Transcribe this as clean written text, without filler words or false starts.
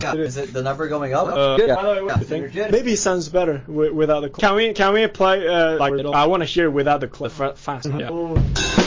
Yeah. Is it the number going up? Good. Yeah. So you're good. Maybe it sounds better without the clip. Can we play like I want to hear without the clip fast. Yeah.